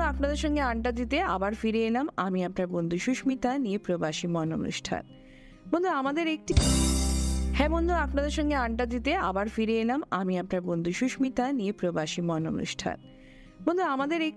আপনাদের সঙ্গে আড্ডা দিতে আবার ফিরে এলাম আমি আপনার বন্ধু সুস্মিতা নিয়ে প্রবাসী মন অনুষ্ঠান। বন্ধু আমাদের একটি হ্যাঁ বন্ধু, আপনাদের সঙ্গে আড্ডা দিতে আবার ফিরে এলাম আমি আপনার বন্ধু সুস্মিতা নিয়ে প্রবাসী মন অনুষ্ঠান। বন্ধু আমাদের